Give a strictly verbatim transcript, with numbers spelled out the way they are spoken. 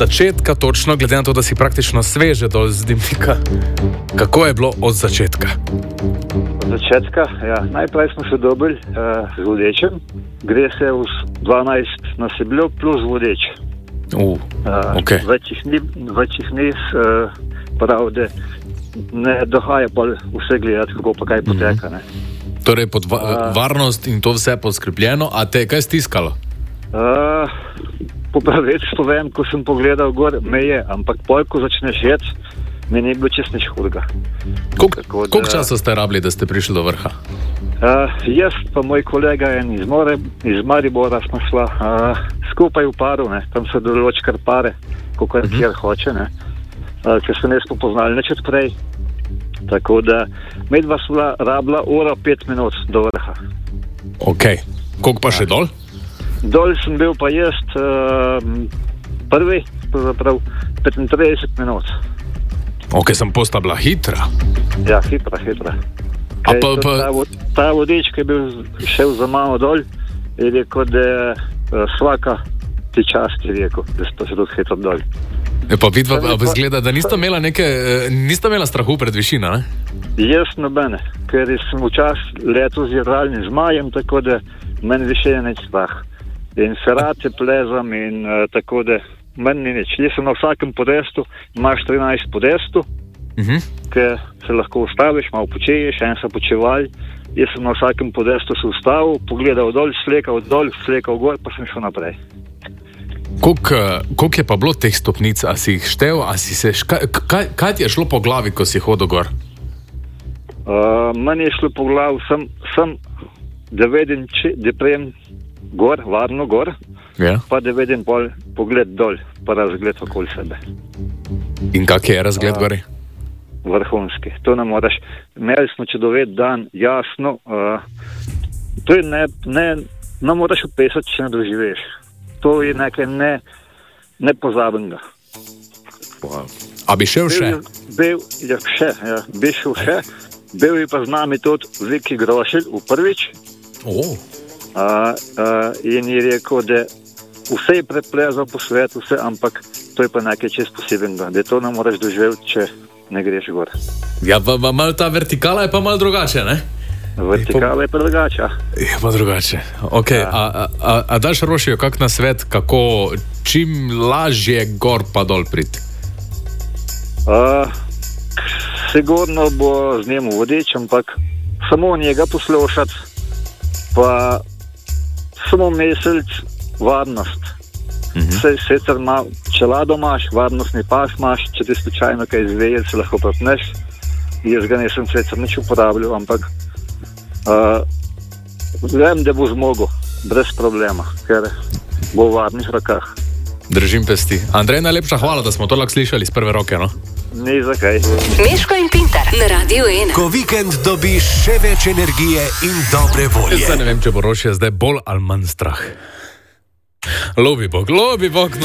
začetka, točno glede na to, da si praktično sveže dol z dimnika. Kako je bilo od začetka? Od začetka, ja. Najprej smo se dobili uh, z vodečem. Gre se v dvanajst nasebljev plus vodeč. Uh, okay. uh, Večjih niz uh, prav, da ne dohaja pa vse gledati, kako pa kaj poteka. Ne. Torej pod va- uh, varnost in to vse podskrbljeno, a te kaj stiskalo? Uh, po pravici povem, ko sem pogledal gor, me je, ampak pol, ko začneš jeti, mi ni bilo čest nič hudega. Koliko da... časa ste rabili, da ste prišli do vrha? Uh, jaz pa moj kolega en iz, More, iz Maribora smo šla uh, skupaj v paru, ne. Tam se določ kar pare, kako je uh-huh. kjer hoče, ne. Uh, ker se nismo poznali neč odprej. Tako da medva sva rabila uro pet minut do vrha. Ok. Koliko pa še dol? Dol sem bil pa jaz uh, prvi, pravzaprav petintrideset minut. Ok, sem posta bila hitra. Ja, hitra, hitra. A pa, pa... Ta, ta vodič, ki je bil šel za malo dol, je rekel, da uh, svaka ti čast, je rekel, da se tudi hitro dol. Je pa vidva, pa izgleda, da nista imela neke, nista imela strahu pred višina, ne? Jaz nobene, ker sem včasih letel z jadralnim zmajem, tako da meni više je neč strah. In ferate plezam in uh, tako da meni ni nič. Jaz sem na vsakem podestu, imaš trinajst podestu, uh-huh. ker se lahko ustaviš, malo počeješ, en se počeval. Jaz sem na vsakem podestu se ustavil, pogledal dol, slekal dol, slekal gor, pa sem šel naprej. Koliko je pa bilo teh stopnic? A si jih štev? A si se ška, kaj, kaj ti je šlo po glavi, ko si hodil gor? Uh, meni je šlo po glavi, sem, sem da vidim, če, da prejem gor, varno gor, ja. Pa da vidim pol, pogled dol, pa razgled okoli sebe. In kak je razgled uh, gori? Vrhunski. To ne moraš. Imeli smo čudovit dan, jasno. Uh, to je ne, ne, ne moraš opisati, če ne doživeš. To je nekaj ne, nepozabenega. Wow. A bi šel še? Bil, ja, še, ja, bi šel še. Bil je pa z nami tudi Viki Grošelj v prvič. Oh. Uh, uh, in je rekel, da vse je preplezal po svetu, vse, ampak to je pa nekaj čest posebnega, da to ne moraš doživeti, če ne greš gor. Ja, pa, pa malo ta vertikala je pa malo drugače, ne? Vertikala je pa drugače. Je pa drugače. Ok, ja. a, a, a daš Rošijo kak na svet, kako čim lažje gor pa dol priti? Uh, sigurno bo z njemu vodič, ampak samo njega poslušati, pa samo mesec varnost. Uh-huh. Se, sicer ma, čelado imaš, varnostni pas imaš, če ti slučajno kaj izveje, se lahko prepneš. Jaz ga nisem sicer nič uporabljal, ampak uh, vem, da bo zmogel, brez problema, ker bo v varnih rokah. Držim pesti. Andrej, najlepša hvala, da smo to lahko slišali z prve roke, no? Ni zakaj. Meško in Pintar na Radiu ena. Ko vikend dobiš še več energije in dobre volje. Jaz ne vem, če bo Rošija zdaj bolj ali manj strah. Lobi Bog, lobi Bog.